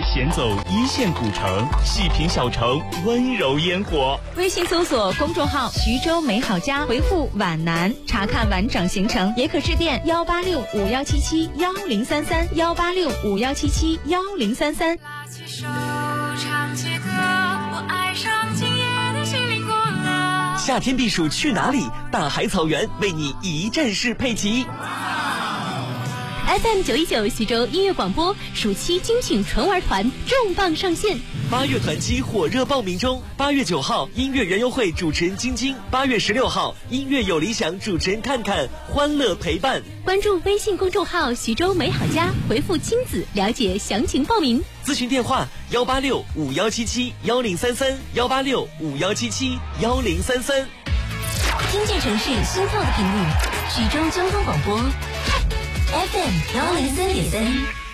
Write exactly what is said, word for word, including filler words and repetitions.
闲走一线古城，细品小城温柔烟火。 微信搜索公众号徐州美好家，回复皖南查看完整行程，也可致电幺八六五幺七七幺零三三幺八六五幺七七幺零三三。 拉起手唱起歌，我爱上今夜的心灵过了。 夏天避暑去哪里？大海草原为你一站式配齐。 F M 九一九徐州音乐广播暑期精品纯玩团重磅上线， 八月团期火热报名中。八月九号，音乐园游会主持人晶晶；八月十六号，音乐有理想主持人看看，欢乐陪伴。 关注微信公众号徐州美好家，回复亲子了解详情报名。 咨询电话幺八六五幺七七幺零三三幺八六五幺七七幺零三三。 听见城市心跳的频率，徐州交通广播。F M 幺零三点三。